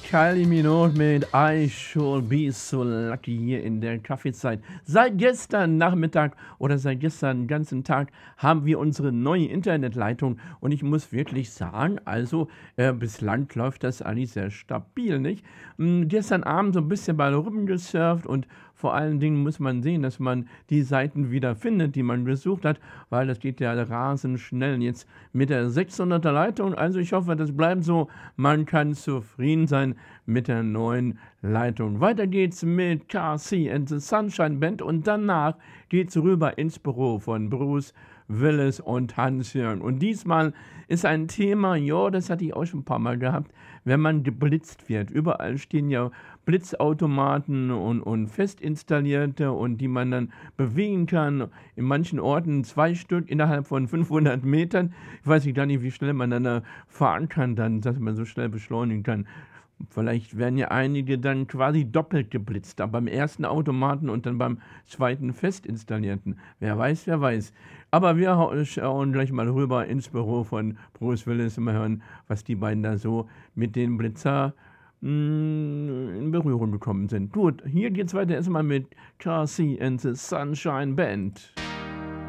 Kylie Minogue mit I Should Be So Lucky hier in der Kaffeezeit. Seit gestern Nachmittag oder seit gestern den ganzen Tag haben wir unsere neue Internetleitung und ich muss wirklich sagen, also bislang läuft das eigentlich sehr stabil, nicht? Gestern Abend so ein bisschen bei rumgesurft und vor allen Dingen muss man sehen, dass man die Seiten wieder findet, die man gesucht hat, weil das geht ja rasend schnell jetzt mit der 600er Leitung. Also ich hoffe, das bleibt so. Man kann zufrieden sein mit der neuen Leitung. Weiter geht's mit KC and the Sunshine Band und danach geht's rüber ins Büro von Bruce Willis und Hans-Jörn. Und diesmal ist ein Thema, ja, das hatte ich auch schon ein paar Mal gehabt, wenn man geblitzt wird. Überall stehen ja Blitzautomaten und fest installierte und die man dann bewegen kann. In manchen Orten 2 Stück innerhalb von 500 Metern. Ich weiß gar nicht, wie schnell man dann da fahren kann, dann, dass man so schnell beschleunigen kann. Vielleicht werden ja einige dann quasi doppelt geblitzt, da beim ersten Automaten und dann beim zweiten fest installierten. Wer weiß, wer weiß. Aber wir schauen gleich mal rüber ins Büro von Bruce Willis und mal hören, was die beiden da so mit den Blitzer in Berührung gekommen sind. Gut, hier geht's weiter erstmal mit KC and the Sunshine Band.